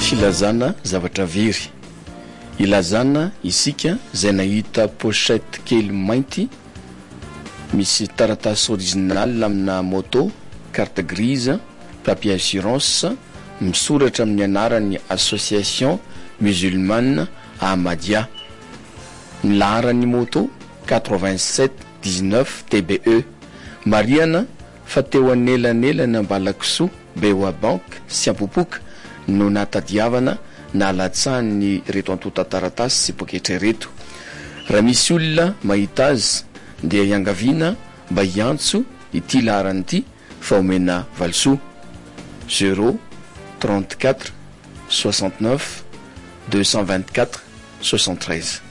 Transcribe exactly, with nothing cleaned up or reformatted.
filazana zavatra very. Ilazana isika izay nahita pochette kely mainty misy taratasy original amina moto, carte grise, papier assurance, misoratra amin'ny anarany association musulmane Ahmadiyya. Ny laharany moto quatre-vingt-sept dix-neuf T B E. Mariana fa teo anelanelana Ambalakisoa Beoa Bank sy Ampopoka no natadiavana na latsahany reto antota taratasy sy poketra reto. Raha misy olona mahita azy dia iangaviana mba hiantso ity laharany ity fa omena valisoa zéro trente-quatre soixante-neuf deux cent vingt-quatre soixante-treize.